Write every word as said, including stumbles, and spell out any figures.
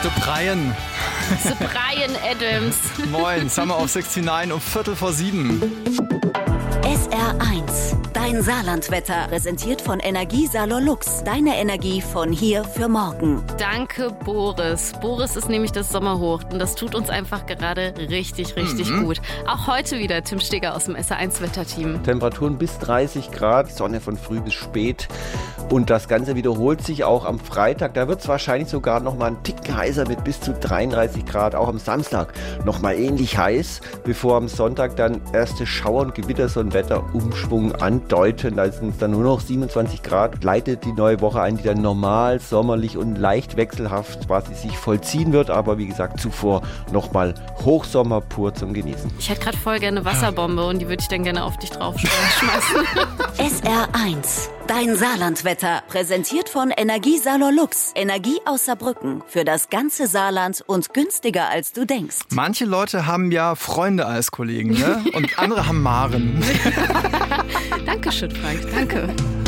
The Brian. The Brian Adams. Moin, Summer of neunundsechzig um Viertel vor sieben. S R eins, dein Saarlandwetter, präsentiert von Energie Salor Lux. Deine Energie von hier für morgen. Danke, Boris. Boris ist nämlich das Sommerhoch und das tut uns einfach gerade richtig, richtig mhm. gut. Auch heute wieder Tim Steger aus dem S R eins Wetterteam. Temperaturen bis dreißig Grad, Sonne von früh bis spät. Und das Ganze wiederholt sich auch am Freitag. Da wird es wahrscheinlich sogar noch mal einen Tick heißer mit bis zu dreiunddreißig Grad. Auch am Samstag noch mal ähnlich heiß, bevor am Sonntag dann erste Schauer und Gewitter so ein Wetterumschwung andeuten. Da sind es dann nur noch siebenundzwanzig Grad. Leitet die neue Woche ein, die dann normal, sommerlich und leicht wechselhaft quasi sich vollziehen wird. Aber wie gesagt, zuvor noch mal Hochsommer pur zum Genießen. Ich hätte gerade voll gerne Wasserbombe und die würde ich dann gerne auf dich drauf schmeißen. S R eins, dein Saarlandwetter, präsentiert von Energie Salor Lux. Energie aus Saarbrücken für das ganze Saarland und günstiger als du denkst. Manche Leute haben ja Freunde als Kollegen, ne? Und andere haben Maren. Dankeschön, Frank. Danke.